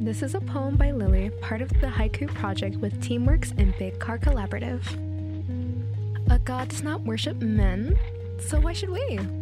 This is a poem by Lily, part of the Haiku Project with Teamworks and Big Car Collaborative. A god does not worship men, so why should we?